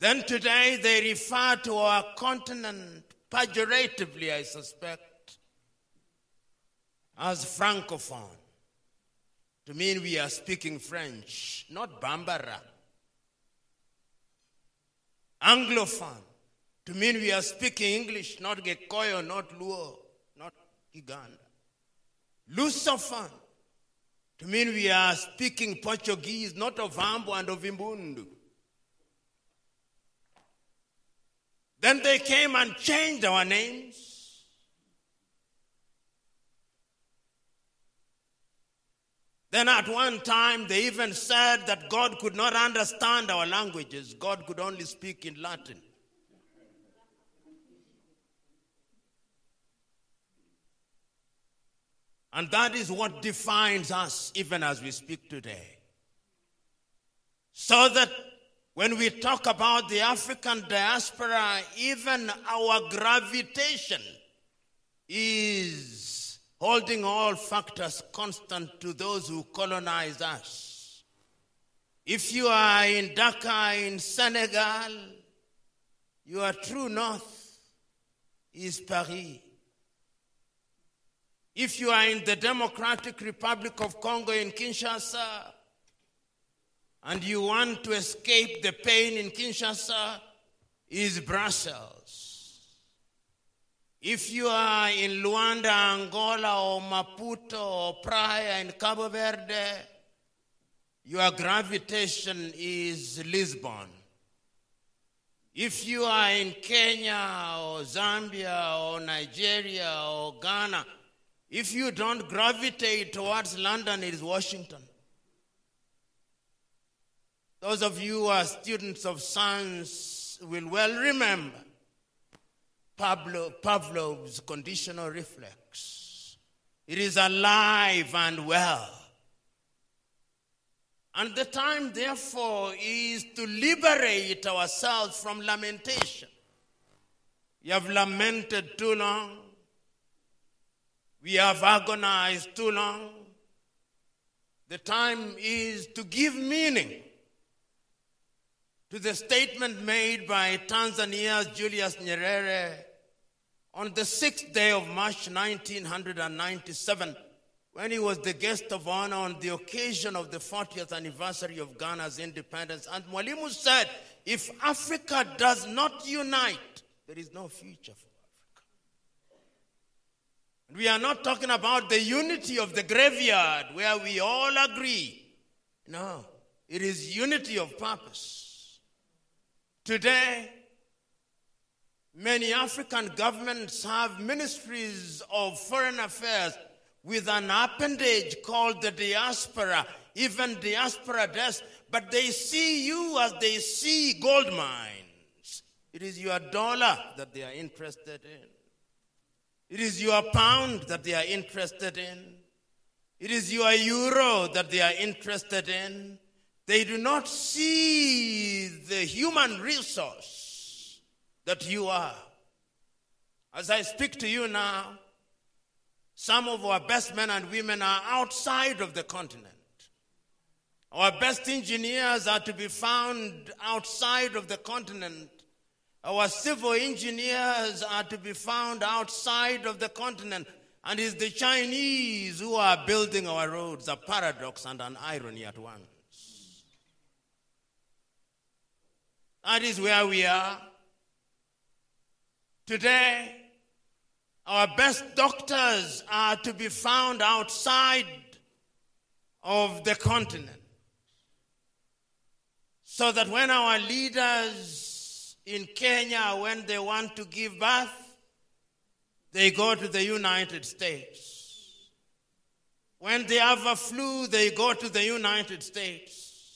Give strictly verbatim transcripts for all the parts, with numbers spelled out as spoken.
Then today they refer to our continent pejoratively, I suspect, as francophone, to mean we are speaking French, not Bambara. Anglophone, to mean we are speaking English, not Gikoyo, not Luo, not Uganda. Lusophone, to mean we are speaking Portuguese, not Ovambo and Ovimbundu. Then they came and changed our names. Then at one time they even said that God could not understand our languages. God could only speak in Latin. And that is what defines us even as we speak today. So that when we talk about the African diaspora, even our gravitation is holding all factors constant to those who colonize us. If you are in Dakar, in Senegal, your true north is Paris. If you are in the Democratic Republic of Congo in Kinshasa, and you want to escape the pain in Kinshasa, is Brussels. If you are in Luanda, Angola, or Maputo, or Praia in Cabo Verde, your gravitation is Lisbon. If you are in Kenya, or Zambia, or Nigeria, or Ghana, if you don't gravitate towards London, it is Washington. Those of you who are students of science will well remember Pablo, Pavlov's conditional reflex. It is alive and well. And the time, therefore, is to liberate ourselves from lamentation. We have lamented too long. We have agonized too long. The time is to give meaning to the statement made by Tanzania's Julius Nyerere on the sixth day of March nineteen ninety-seven, when he was the guest of honor on the occasion of the fortieth anniversary of Ghana's independence. And Mwalimu said, if Africa does not unite, there is no future for Africa. And we are not talking about the unity of the graveyard where we all agree. No, it is unity of purpose. Today, many African governments have ministries of foreign affairs with an appendage called the diaspora, even diaspora desk, but they see you as they see gold mines. It is your dollar that they are interested in. It is your pound that they are interested in. It is your euro that they are interested in. They do not see the human resource that you are. As I speak to you now, some of our best men and women are outside of the continent. Our best engineers are to be found outside of the continent. Our civil engineers are to be found outside of the continent. And it's the Chinese who are building our roads, a paradox and an irony at once. That is where we are. Today, our best doctors are to be found outside of the continent. So that when our leaders in Kenya, when they want to give birth, they go to the United States. When they have a flu, they go to the United States.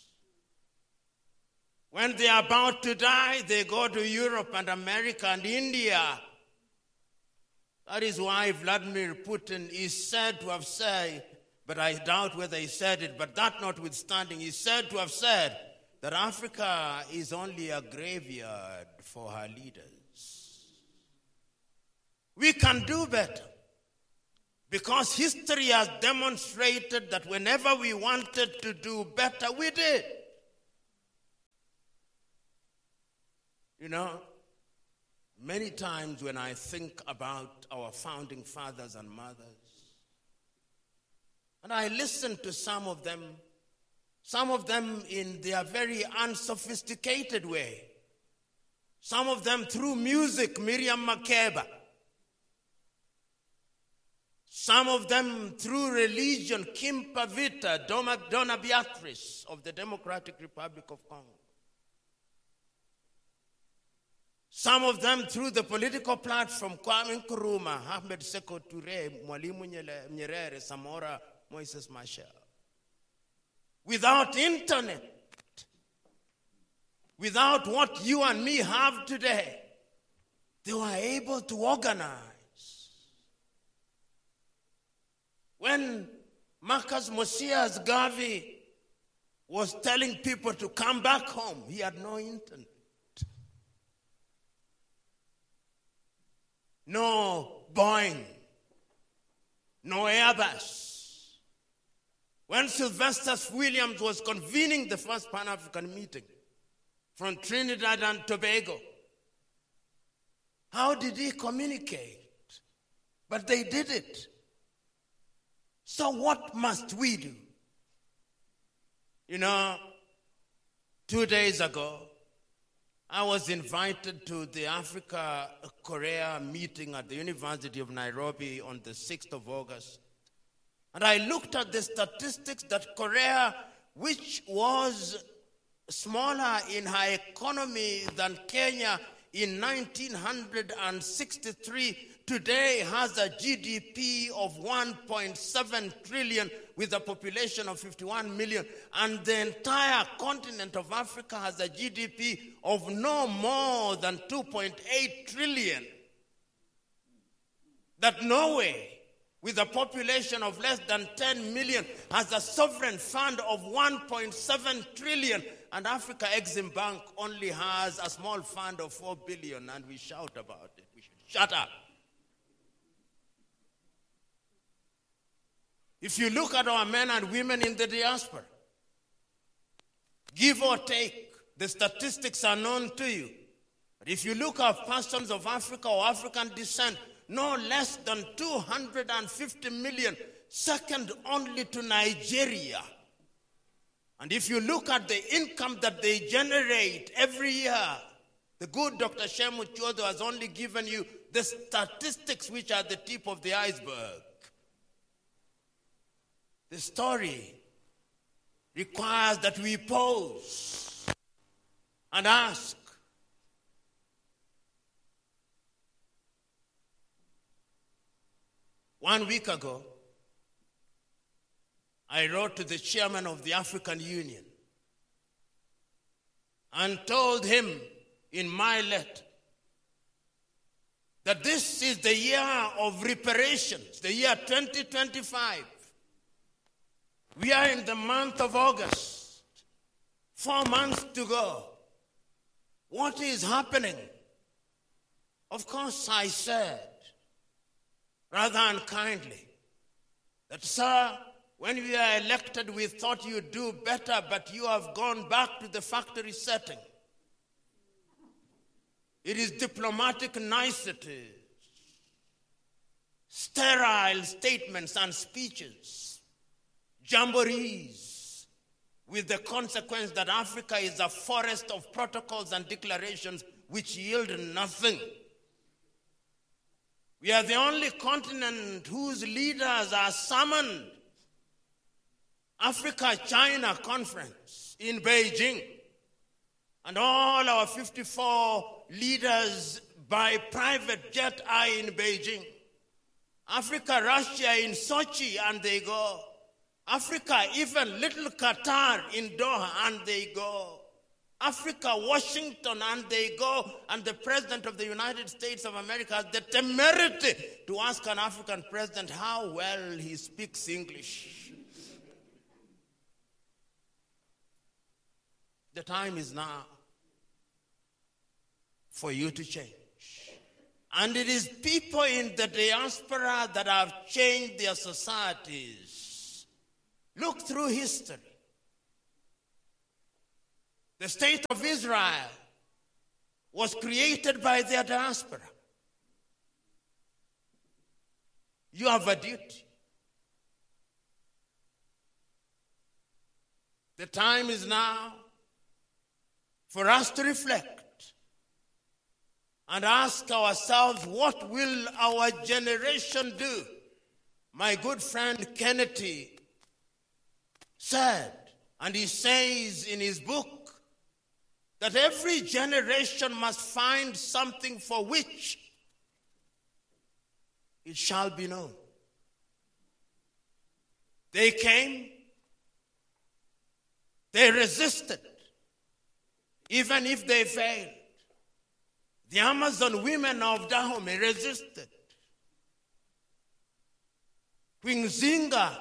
When they are about to die, they go to Europe and America and India. That is why Vladimir Putin is said to have said, but I doubt whether he said it, but that notwithstanding, he said to have said that Africa is only a graveyard for her leaders. We can do better because history has demonstrated that whenever we wanted to do better, we did. You know, many times when I think about our founding fathers and mothers, and I listen to some of them, some of them in their very unsophisticated way, some of them through music, Miriam Makeba, some of them through religion, Kim Pavita, Dona, Dona Beatrice of the Democratic Republic of Congo. Some of them through the political platform, Kwame Nkrumah, Ahmed Sekou Toure, Mwalimu Nyerere, Samora, Moises Machel. Without internet, without what you and me have today, they were able to organize. When Marcus Mosias Garvey was telling people to come back home, he had no internet. No Boeing, no Airbus. When Sylvester Williams was convening the first Pan-African meeting from Trinidad and Tobago, how did he communicate? But they did it. So what must we do? You know, two days ago, I was invited to the Africa-Korea meeting at the University of Nairobi on the sixth of August. And I looked at the statistics that Korea, which was smaller in her economy than Kenya in nineteen sixty-three, today has a G D P of one point seven trillion with a population of fifty-one million. And the entire continent of Africa has a G D P of no more than two point eight trillion. That Norway, with a population of less than ten million, has a sovereign fund of one point seven trillion. And Africa Exim Bank only has a small fund of four billion, and we shout about it. We should shut up. If you look at our men and women in the diaspora, give or take, the statistics are known to you. But if you look at persons of Africa or African descent, no less than two hundred fifty million, second only to Nigeria. And if you look at the income that they generate every year, the good Doctor Shemu Chodo has only given you the statistics which are the tip of the iceberg. The story requires that we pause and ask, one week ago, I wrote to the chairman of the African Union and told him in my letter that this is the year of reparations, the year twenty twenty-five. We are in the month of August, four months to go. What is happening? Of course, I said, rather unkindly, that, sir, when we were elected, we thought you'd do better, but you have gone back to the factory setting. It is diplomatic niceties, sterile statements and speeches, jamborees, with the consequence that Africa is a forest of protocols and declarations which yield nothing. We are the only continent whose leaders are summoned. Africa-China conference in Beijing, and all our fifty-four leaders by private jet are in Beijing. Africa-Russia in Sochi, and they go. Africa, even little Qatar in Doha, and they go. Africa, Washington, and they go. And the President of the United States of America has the temerity to ask an African president how well he speaks English. The time is now for you to change. And it is people in the diaspora that have changed their societies. Look through history. The state of Israel was created by their diaspora. You have a duty. The time is now for us to reflect and ask ourselves, what will our generation do? My good friend Kennedy said, and he says in his book, that every generation must find something for which it shall be known. They came, they resisted, even if they failed. The Amazon women of Dahomey resisted. Queen Zinga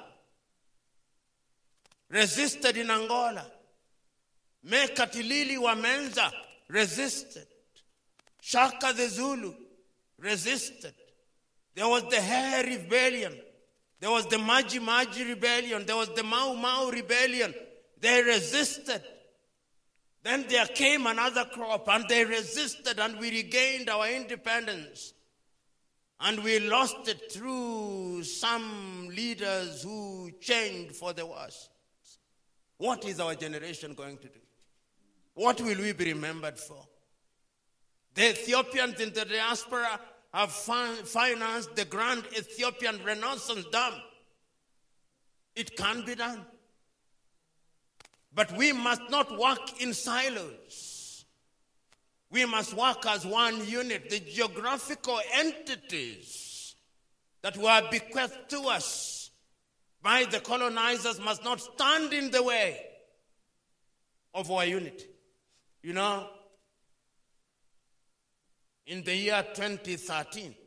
resisted in Angola. Mekatilili wa Menza resisted. Shaka the Zulu resisted. There was the Hair Rebellion. There was the Maji Maji Rebellion. There was the Mau Mau Rebellion. They resisted. Then there came another crop and they resisted, and we regained our independence. And we lost it through some leaders who changed for the worse. What is our generation going to do? What will we be remembered for? The Ethiopians in the diaspora have financed the Grand Ethiopian Renaissance Dam. It can be done. But we must not work in silos. We must work as one unit. The geographical entities that were bequeathed to us by the colonizers must not stand in the way of our unity. You know, in the year twenty thirteen,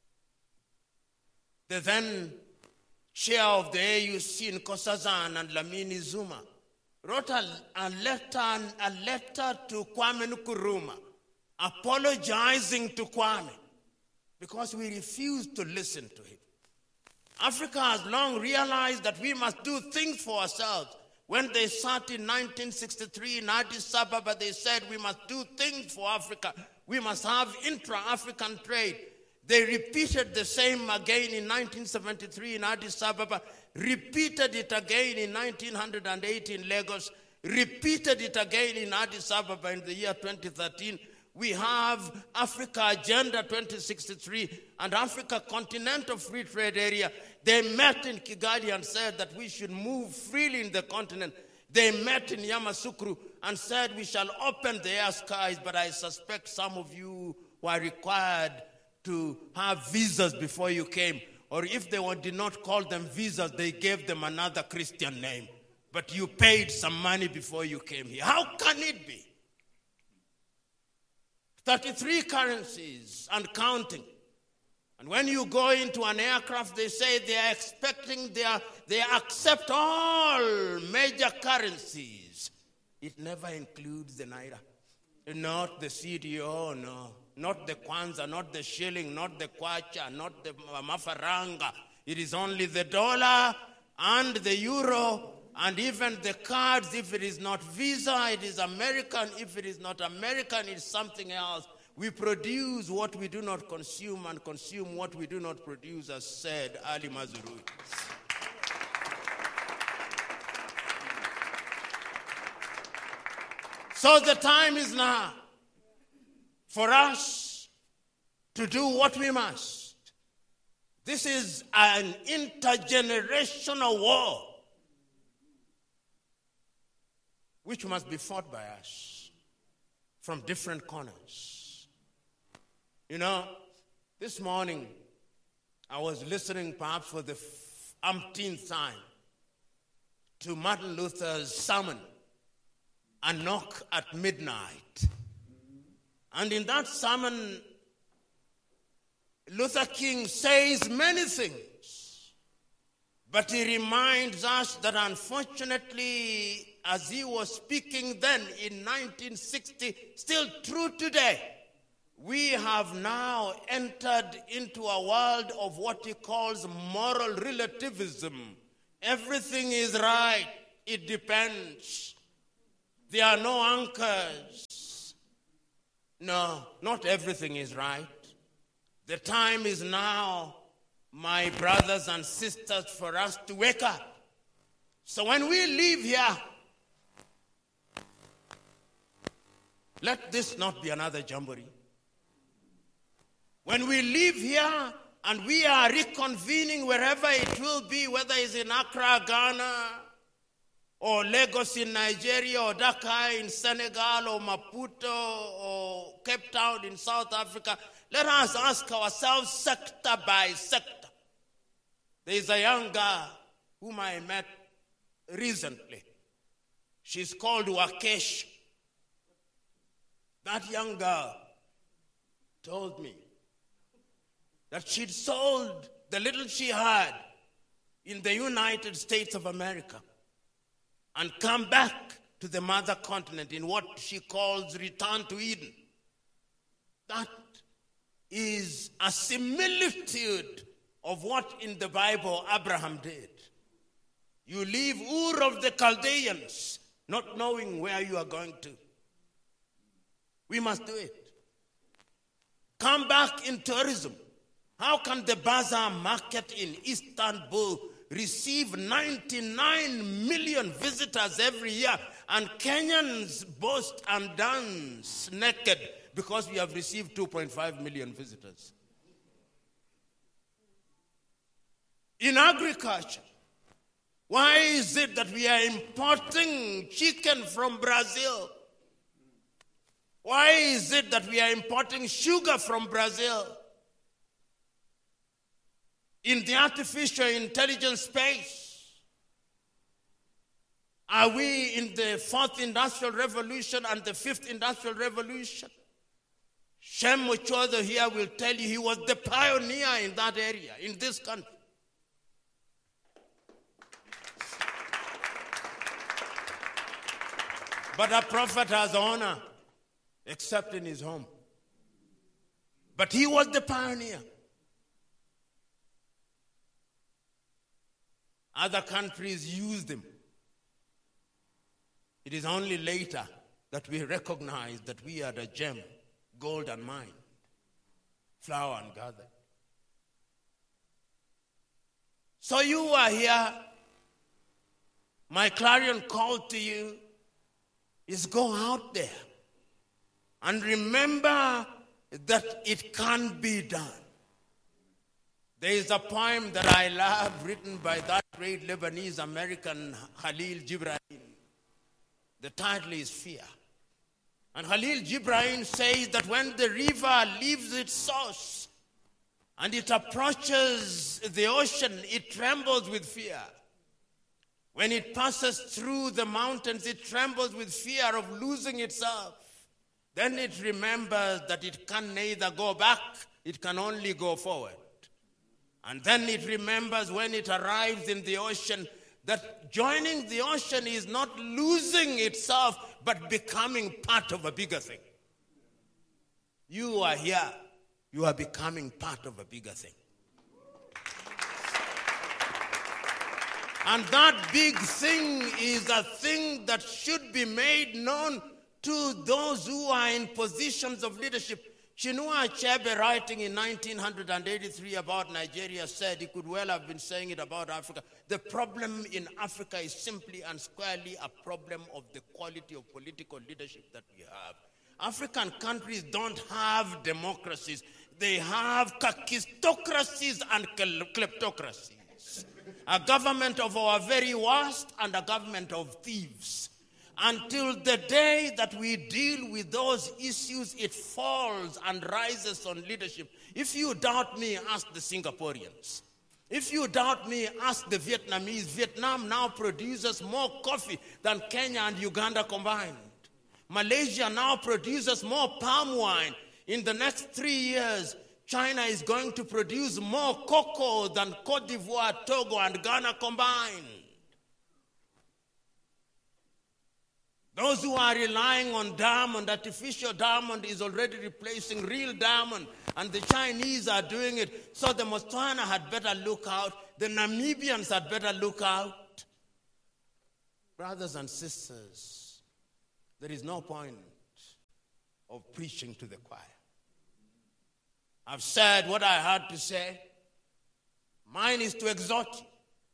the then chair of the A U C in Nkosazana and Lamini Zuma wrote a, a letter a letter to Kwame Nkrumah apologizing to Kwame because we refused to listen to him. Africa has long realized that we must do things for ourselves. When they sat in nineteen sixty-three in Addis Ababa, they said we must do things for Africa. We must have intra-African trade. They repeated the same again in nineteen seventy-three in Addis Ababa, repeated it again in nineteen oh eight in Lagos, repeated it again in Addis Ababa in the year twenty thirteen. We have Africa Agenda twenty sixty-three and Africa Continental Free Trade Area. They met in Kigali and said that we should move freely in the continent. They met in Yamoussoukro and said we shall open the air skies, but I suspect some of you were required to have visas before you came. Or if they did not call them visas, they gave them another Christian name. But you paid some money before you came here. How can it be? thirty-three currencies and counting. And when you go into an aircraft, they say they are expecting, they, are, they accept all major currencies. It never includes the Naira. Not the C D O, no. Not the Kwanza, not the shilling, not the Kwacha, not the Mafaranga. It is only the dollar and the euro, and even the cards. If it is not Visa, it is American. If it is not American, it's something else. We produce what we do not consume and consume what we do not produce, as said Ali Mazrui. So the time is now for us to do what we must. This is an intergenerational war which must be fought by us from different corners. You know, this morning I was listening perhaps for the umpteenth time to Martin Luther's sermon, A Knock at Midnight. And in that sermon, Luther King says many things, but he reminds us that unfortunately, as he was speaking then in nineteen sixty, still true today, we have now entered into a world of what he calls moral relativism. Everything is right. It depends. There are no anchors. No, not everything is right. The time is now, my brothers and sisters, for us to wake up. So when we leave here, let this not be another jamboree. When we leave here and we are reconvening wherever it will be, whether it's in Accra, Ghana, or Lagos in Nigeria, or Dakar in Senegal, or Maputo, or Cape Town in South Africa, let us ask ourselves sector by sector. There is a young girl whom I met recently. She's called Wakesh. That young girl told me that she'd sold the little she had in the United States of America and come back to the mother continent in what she calls return to Eden. That is a similitude of what in the Bible Abraham did. You leave Ur of the Chaldeans, not knowing where you are going to. We must do it. Come back in tourism. How can the bazaar market in Istanbul receive ninety-nine million visitors every year, and Kenyans boast and dance naked because we have received two point five million visitors? In agriculture, why is it that we are importing chicken from Brazil? Why is it that we are importing sugar from Brazil? In the artificial intelligence space, are we in the fourth industrial revolution and the fifth industrial revolution? Shem Muchodo here will tell you he was the pioneer in that area, in this country. But a prophet has honor, except in his home. But he was the pioneer. Other countries used him. It is only later that we recognize that we are the gem, gold and mine, flower and gather. So you are here. My clarion call to you is go out there and remember that it can be done. There is a poem that I love written by that great Lebanese American Khalil Gibran. The title is Fear. And Khalil Gibran says that when the river leaves its source and it approaches the ocean, it trembles with fear. When it passes through the mountains, it trembles with fear of losing itself. Then it remembers that it can neither go back, it can only go forward. And then it remembers when it arrives in the ocean that joining the ocean is not losing itself, but becoming part of a bigger thing. You are here, you are becoming part of a bigger thing. And that big thing is a thing that should be made known to those who are in positions of leadership. Chinua Achebe, writing in nineteen eighty-three about Nigeria, said he could well have been saying it about Africa. The problem in Africa is simply and squarely a problem of the quality of political leadership that we have. African countries don't have democracies. They have kakistocracies and kleptocracies. A government of our very worst and a government of thieves. Until the day that we deal with those issues, it falls and rises on leadership. If you doubt me, ask the Singaporeans. If you doubt me, ask the Vietnamese. Vietnam now produces more coffee than Kenya and Uganda combined. Malaysia now produces more palm wine. In the next three years, China is going to produce more cocoa than Cote d'Ivoire, Togo, and Ghana combined. Those who are relying on diamond, artificial diamond is already replacing real diamond, and the Chinese are doing it. So the Botswana had better look out. The Namibians had better look out. Brothers and sisters, there is no point of preaching to the choir. I've said what I had to say. Mine is to exhort you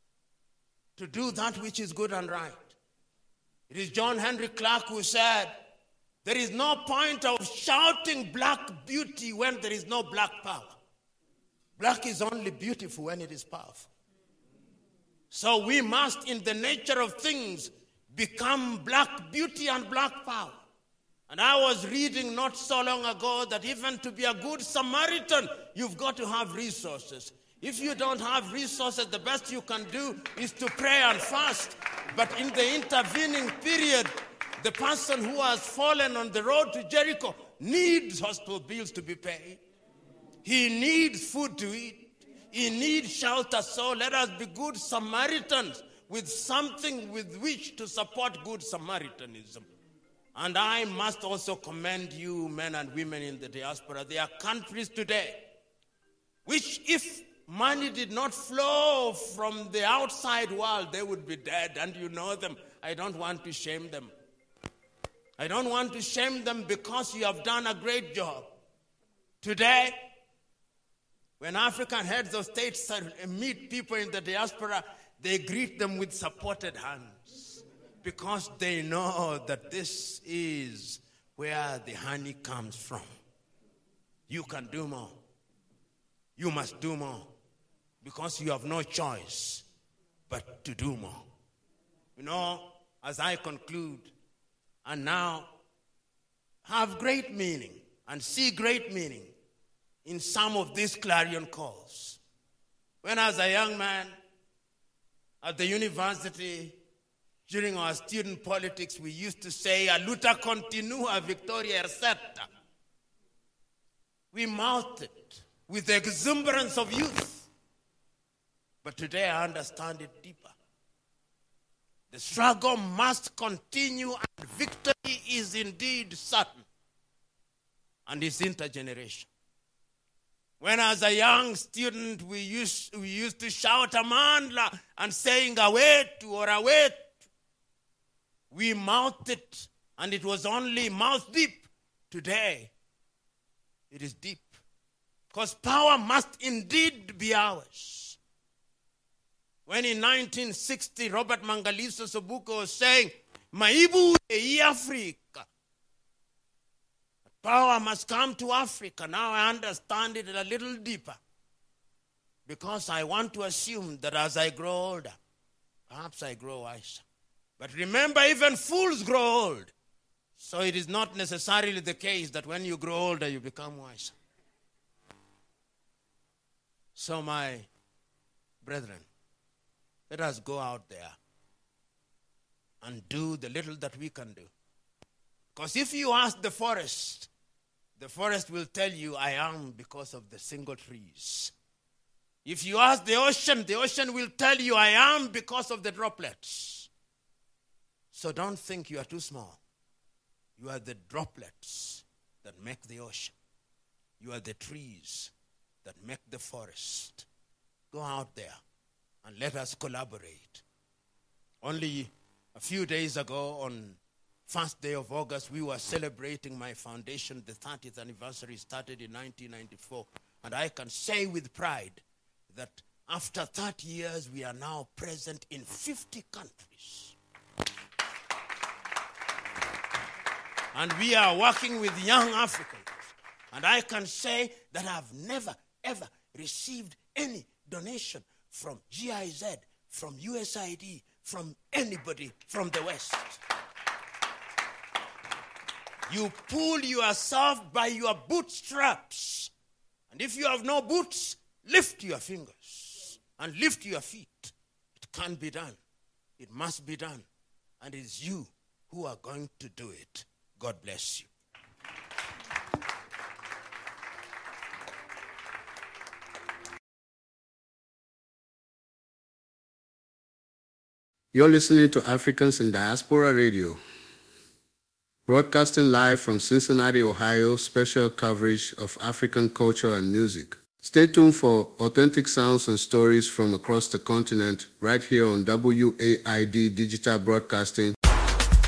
to do that which is good and right. It is John Henry Clark who said, there is no point of shouting black beauty when there is no black power. Black is only beautiful when it is powerful. So we must, in the nature of things, become black beauty and black power. And I was reading not so long ago that even to be a good Samaritan, you've got to have resources. If you don't have resources, the best you can do is to pray and fast. But in the intervening period, the person who has fallen on the road to Jericho needs hospital bills to be paid. He needs food to eat. He needs shelter. So let us be good Samaritans with something with which to support good Samaritanism. And I must also commend you, men and women in the diaspora. There are countries today which, if money did not flow from the outside world, they would be dead. And you know them. I don't want to shame them. I don't want to shame them because you have done a great job. Today, when African heads of states meet people in the diaspora, they greet them with supported hands because they know that this is where the honey comes from. You can do more. You must do more because you have no choice but to do more. You know, as I conclude, and now have great meaning and see great meaning in some of these clarion calls. When I was a young man at the university, during our student politics, we used to say, "A luta continua, victoria recerta." We mouthed it with the exuberance of youth. But today I understand it deeper. The struggle must continue, and victory is indeed certain. And it's intergenerational. When as a young student, we used, we used to shout Amandla and saying Awetu or Awetu. We mouthed it, and it was only mouth deep. Today, it is deep. Because power must indeed be ours. When in nineteen sixty, Robert Mangaliso Sobuka was saying, Maibu e Africa. Power must come to Africa. Now I understand it a little deeper. Because I want to assume that as I grow older, perhaps I grow wiser. But remember, even fools grow old. So it is not necessarily the case that when you grow older, you become wiser. So my brethren, let us go out there and do the little that we can do. Because if you ask the forest, the forest will tell you, I am because of the single trees. If you ask the ocean, the ocean will tell you, I am because of the droplets. So don't think you are too small. You are the droplets that make the ocean. You are the trees that make the forest. Go out there and let us collaborate. Only a few days ago, on first day of August, we were celebrating my foundation. The thirtieth anniversary started in nineteen ninety-four. And I can say with pride that after thirty years, we are now present in fifty countries. And we are working with young Africans. And I can say that I've never, ever received any donation from G I Z, from U S A I D, from anybody from the West. You pull yourself by your bootstraps. And if you have no boots, lift your fingers and lift your feet. It can be done. It must be done. And it's you who are going to do it. God bless you. You're listening to Africans in Diaspora Radio, broadcasting live from Cincinnati, Ohio, special coverage of African culture and music. Stay tuned for authentic sounds and stories from across the continent right here on W A I D Digital Broadcasting